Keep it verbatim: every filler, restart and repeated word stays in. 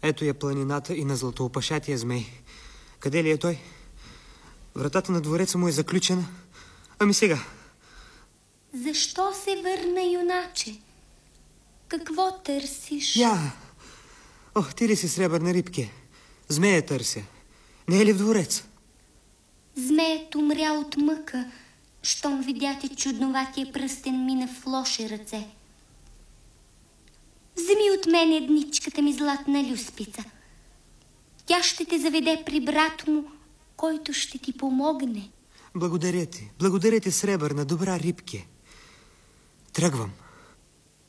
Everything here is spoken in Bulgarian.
Ето я планината и на златоопашатия змей. Къде ли е той? Вратата на двореца му е заключена. Ами сега? Защо се върна, юначе? Какво търсиш? Я! Ох, ти ли си, Сребърна рибке? Змея търся. Не е ли в двореца? Змеят умря от мъка, щом видяте чудноватия пръстен мина в лоши ръце. Вземи от мен едничката ми златна люспица. Тя ще те заведе при брат му, който ще ти помогне. Благодаря ти, благодаря ти, Сребърна, добра рибке. Тръгвам.